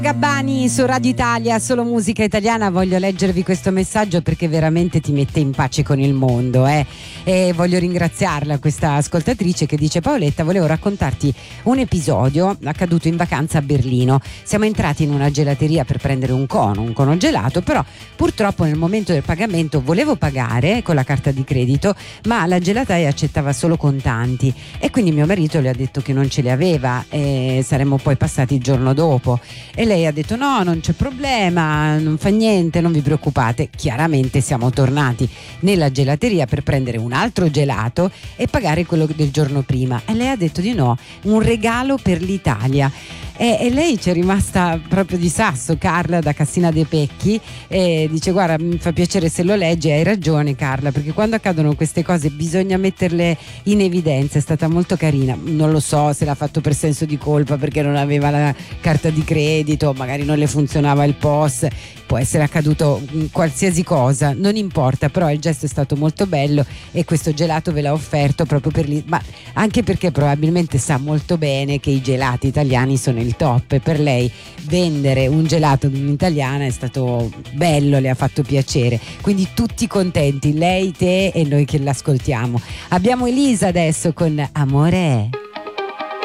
Gabbani su Radio Italia, solo musica italiana. Voglio leggervi questo messaggio perché veramente ti mette in pace con il mondo, e voglio ringraziarla, questa ascoltatrice, che dice: Paoletta, volevo raccontarti un episodio accaduto in vacanza a Berlino. Siamo entrati in una gelateria per prendere un cono gelato, però purtroppo nel momento del pagamento volevo pagare con la carta di credito, ma la gelataia accettava solo contanti, e quindi mio marito le ha detto che non ce li aveva e saremmo poi passati il giorno dopo, e lei ha detto: no, non c'è problema, non fa niente, non vi preoccupate. Chiaramente siamo tornati nella gelateria per prendere un altro gelato e pagare quello del giorno prima, e lei ha detto di no, un regalo per l'Italia. E lei ci è rimasta proprio di sasso, Carla da Cassina dei Pecchi, e dice: guarda, mi fa piacere se lo leggi, hai ragione Carla, perché quando accadono queste cose bisogna metterle in evidenza. È stata molto carina. Non lo so se l'ha fatto per senso di colpa perché non aveva la carta di credito, magari non le funzionava il POS, può essere accaduto qualsiasi cosa, non importa, però il gesto è stato molto bello e questo gelato ve l'ha offerto proprio per lì, ma anche perché probabilmente sa molto bene che i gelati italiani sono il top, e per lei vendere un gelato ad un'italiana è stato bello, le ha fatto piacere, quindi tutti contenti, lei, te e noi che l'ascoltiamo. Abbiamo Elisa adesso con Amore.